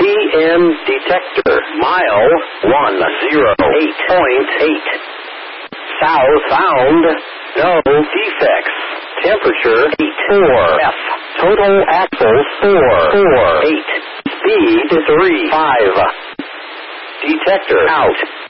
PM detector. Mile 108.8. South found. No defects. Temperature 84 F. Total axles 448. Speed 35. Detector out.